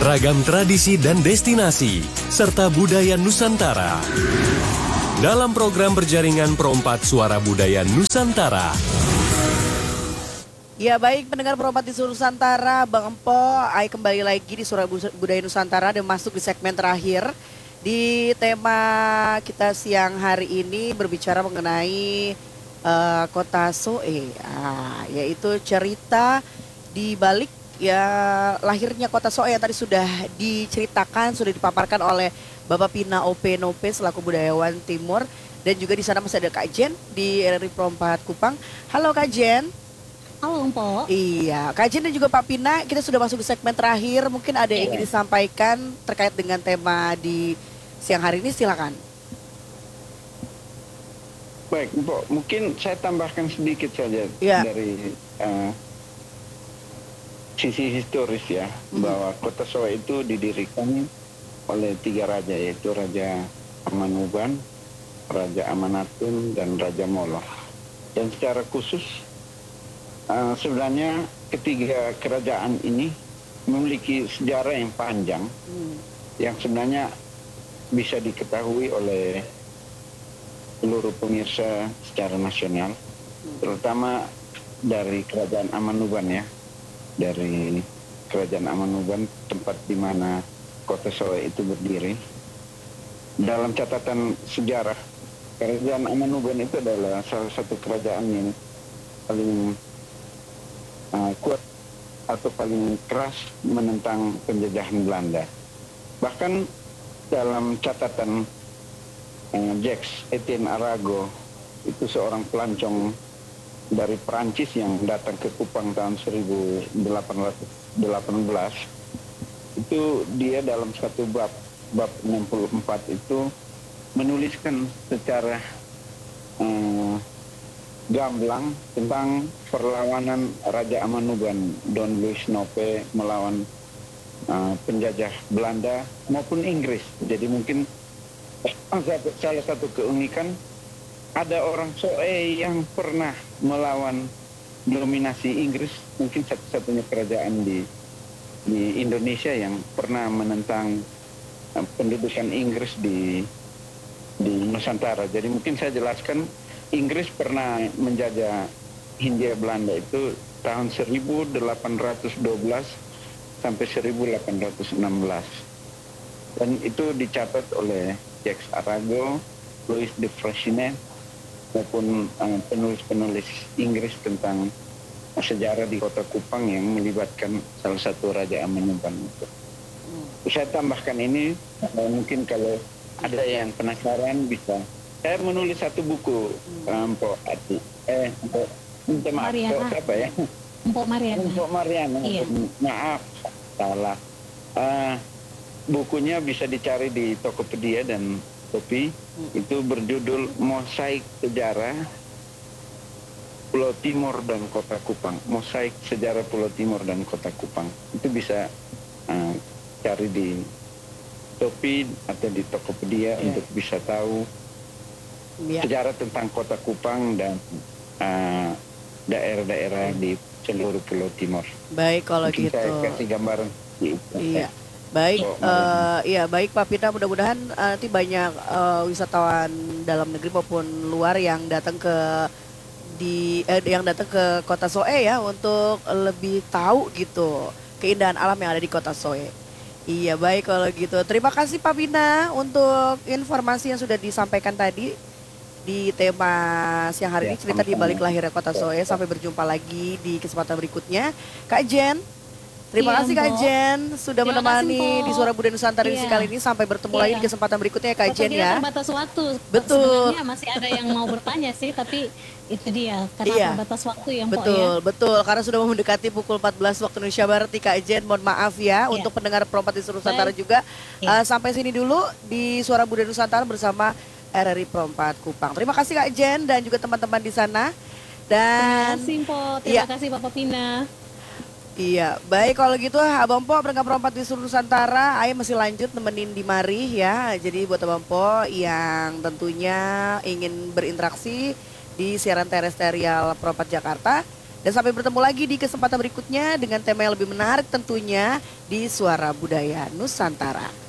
Ragam tradisi dan destinasi, serta budaya Nusantara. Dalam program berjaringan Pro4 Suara Budaya Nusantara. Ya baik pendengar Pro4 di seluruh Nusantara, Bang Empo, Ai kembali lagi di Suara Budaya Nusantara dan masuk di segmen terakhir. Di tema kita siang hari ini berbicara mengenai Kota Soe, yaitu cerita di balik ya lahirnya Kota Soe yang tadi sudah diceritakan, sudah dipaparkan oleh Bapak Pina O.P. Nope selaku budayawan Timur, dan juga di sana masih ada Kak Jen di RRI Pro4 Kupang. Halo Kak Jen. Halo Empo. Iya, Kak Jen dan juga Pak Pina, kita sudah masuk di segmen terakhir. Mungkin ada yang ingin disampaikan terkait dengan tema di siang hari ini, silakan. Baik, Mpok, mungkin saya tambahkan sedikit saja dari sisi historis ya, bahwa Kota Soe itu didirikan oleh 3 raja, yaitu Raja Amanuban, Raja Amanatun, dan Raja Moloh. Dan secara khusus, sebenarnya ketiga kerajaan ini memiliki sejarah yang panjang, yang sebenarnya bisa diketahui oleh seluruh pemirsa secara nasional, terutama dari Kerajaan Amanuban ya, dari Kerajaan Amanuban, tempat di mana Kota Soe itu berdiri. Dalam catatan sejarah, Kerajaan Amanuban itu adalah salah satu kerajaan yang paling kuat atau paling keras menentang penjajahan Belanda. Bahkan dalam catatan Jacques Etienne Arago, itu seorang pelancong dari Perancis yang datang ke Kupang tahun 1818, itu dia dalam satu bab 64 itu menuliskan secara gamblang tentang perlawanan Raja Amanuban Don Luis Nope melawan penjajah Belanda maupun Inggris. Jadi mungkin salah satu keunikan, ada orang Soe yang pernah melawan dominasi Inggris, mungkin satu-satunya kerajaan di Indonesia yang pernah menentang pendudukan Inggris di Nusantara. Jadi mungkin saya jelaskan, Inggris pernah menjajah Hindia Belanda itu tahun 1812 sampai 1816. Dan itu dicatat oleh Jacques Arago, Louis de Freycinet, maupun penulis-penulis Inggris tentang sejarah di Kota Kupang yang melibatkan salah satu Raja Amanuban itu. Saya tambahkan ini, mungkin kalau ada yang penasaran bisa. Saya menulis satu buku, Mpok Ati. Maaf, siapa ya? Mpok Mariana. Mpok Mariana. Iya. Maaf, salah. Bukunya bisa dicari di Tokopedia dan Shopee. Itu berjudul Mosaik Sejarah Pulau Timur dan Kota Kupang. Mosaik Sejarah Pulau Timur dan Kota Kupang. Itu bisa cari di Shopee atau di Tokopedia untuk bisa tahu sejarah tentang Kota Kupang dan daerah-daerah di seluruh Pulau Timur. Baik kalau mungkin gitu. Saya kasih gambaran. Iya. Baik, baik Pak Pina, mudah-mudahan nanti banyak wisatawan dalam negeri maupun luar yang datang ke Kota Soe ya, untuk lebih tahu gitu keindahan alam yang ada di Kota Soe. Iya baik kalau gitu. Terima kasih Pak Pina untuk informasi yang sudah disampaikan tadi di tema siang hari ini, cerita di balik lahirnya Kota Soe. Sampai berjumpa lagi di kesempatan berikutnya. Kak Jen. Terima kasih Kak Jen sudah menemani di Suara Budaya Nusantara kali ini. Sampai bertemu lagi di kesempatan berikutnya ya Kak Jen ya. Terbatas waktu. Betul. Sebenarnya masih ada yang mau bertanya sih, tapi itu dia karena terbatas waktu ya Mpok ya. Betul. Karena sudah mendekati pukul 14 waktu Indonesia Barat nih Kak Jen. Mohon maaf ya untuk pendengar Pro4 di seluruh Nusantara juga. Sampai sini dulu di Suara Budaya Nusantara bersama RRI Pro4 Kupang. Terima kasih Kak Jen dan juga teman-teman di sana. Dan terima kasih Mpok. Terima kasih Bapak Pina. Iya, baik kalau gitu Abang Po, pendengar Pro4 di seluruh Nusantara, Ayah masih lanjut nemenin di mari ya. Jadi buat Abang Po yang tentunya ingin berinteraksi di siaran terestrial Pro4 Jakarta, Dan sampai bertemu lagi di kesempatan berikutnya dengan tema yang lebih menarik tentunya di Suara Budaya Nusantara.